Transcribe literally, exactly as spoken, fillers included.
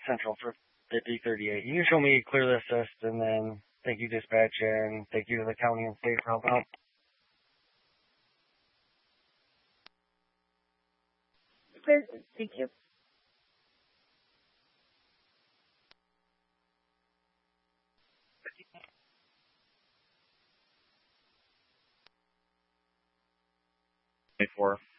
Central for fifty thirty-eight. You can show me clear assist, and then thank you, dispatch, and thank you to the county and state for helping out. Clear. Thank you. Four.